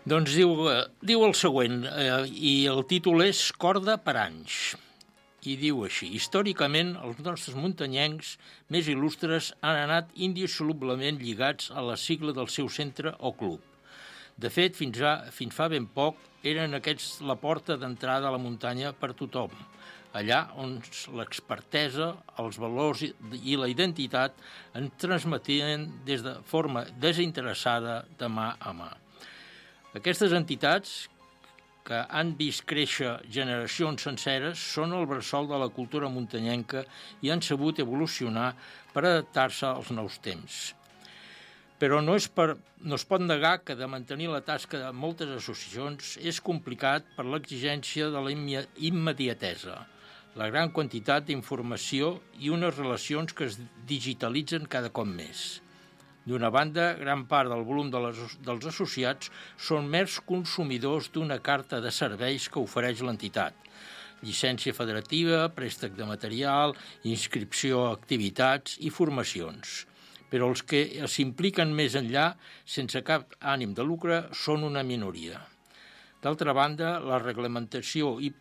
Doncs diu el següent, i el títol és Corda per anys. I diu així: històricament, els nostres muntanyencs més il·lustres han anat indissolublement lligats a la sigla del seu centre o club. De fet, fins fa ben poc, eren aquests la porta d'entrada a la muntanya per tothom, allà on l'expertesa, els valors i la identitat ens transmetien des de forma desinteressada de mà a mà. Aquestes entitats, que han vist créixer generacions senceres, són el bressol de la cultura muntanyenca i han sabut evolucionar per adaptar-se als nous temps. Però no es pot negar que de mantenir la tasca de moltes associacions és complicat per l'exigència de la immediatesa, la gran quantitat d'informació i unes relacions que es digitalitzen cada cop més. D'una banda, gran part del volum dels associats són mers consumidors d'una carta de serveis que ofereix l'entitat: llicència federativa, préstec de material, inscripció a activitats i formacions. Però els que s'impliquen més enllà, sense cap ànim de lucre, són una minoria. D'altra banda, la reglamentació i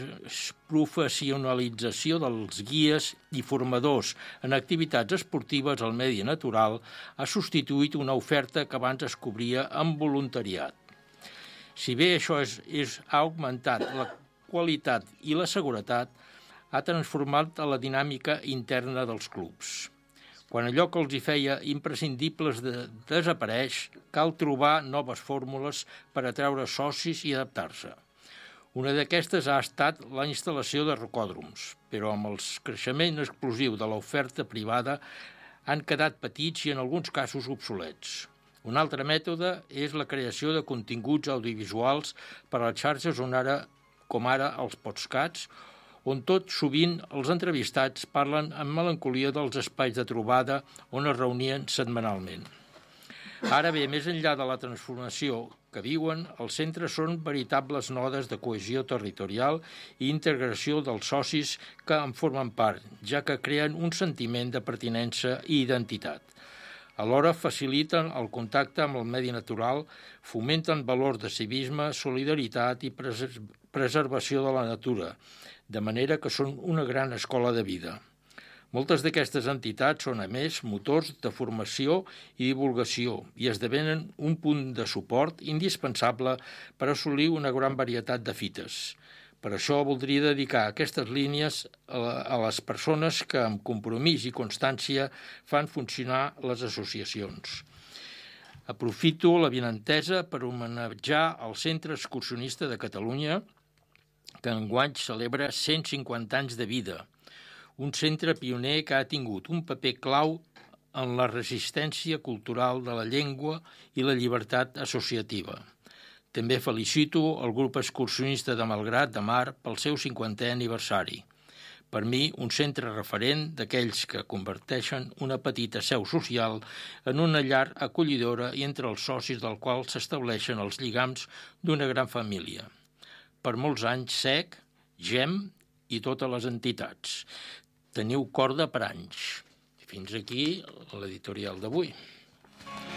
professionalització dels guies i formadors en activitats esportives al medi natural ha substituït una oferta que abans es cobria amb voluntariat. Si bé això ha augmentat la qualitat i la seguretat, ha transformat la dinàmica interna dels clubs. Quan allò que els hi feia imprescindibles desapareix, cal trobar noves fórmules per atraure socis i adaptar-se. Una d'aquestes ha estat la instal·lació de rocòdroms, però amb el creixement explosiu de l'oferta privada han quedat petits i en alguns casos obsolets. Un altre mètode és la creació de continguts audiovisuals per a les xarxes com ara els podcasts, on tot sovint els entrevistats parlen amb melancolia dels espais de trobada on es reunien setmanalment. Ara bé, més enllà de la transformació que viuen, els centres són veritables nodes de cohesió territorial i integració dels socis que en formen part, ja que creen un sentiment de pertinença i identitat. Alhora faciliten el contacte amb el medi natural, fomenten valors de civisme, solidaritat i preservació de la natura, de manera que són una gran escola de vida. Moltes d'aquestes entitats són, a més, motors de formació i divulgació i esdevenen un punt de suport indispensable per assolir una gran varietat de fites. Per això voldria dedicar aquestes línies a les persones que amb compromís i constància fan funcionar les associacions. Aprofito l'avinentesa per homenatjar el Centre Excursionista de Catalunya, que enguany celebra 150 anys de vida, un centre pioner que ha tingut un paper clau en la resistència cultural de la llengua i la llibertat associativa. També felicito el grup excursionista de Malgrat de Mar pel seu 50è aniversari. Per mi, un centre referent d'aquells que converteixen una petita seu social en una llar acollidora i entre els socis del qual s'estableixen els lligams d'una gran família. Per molts anys, SEC, GEM i totes les entitats. Teniu corda per anys. Fins aquí l'editorial d'avui.